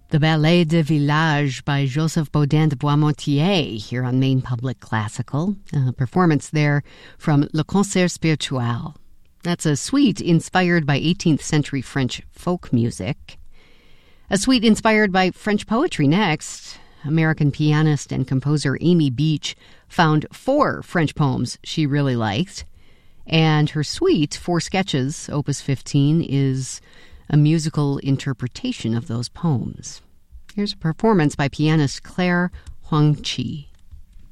The Ballet de Village by Joseph Bodin de Boismontier here on Maine Public Classical. A performance there from Le Concert Spirituel. That's a suite inspired by 18th century French folk music. A suite inspired by French poetry next. American pianist and composer Amy Beach found 4 French poems she really liked. And her suite, 4 sketches, Opus 15, is a musical interpretation of those poems. Here's a performance by pianist Claire Huang-Chi.